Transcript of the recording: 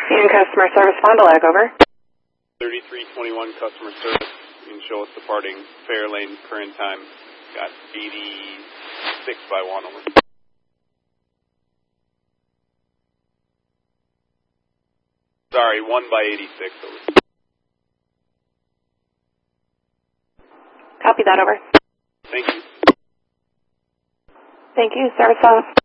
And customer service Fond du Lac, over. 3321 customer service. You can show us departing Fairlane, current time. Got 86 by 1, over. Sorry, 1 by 86, over. Copy that, over. Thank you. Thank you. Service off.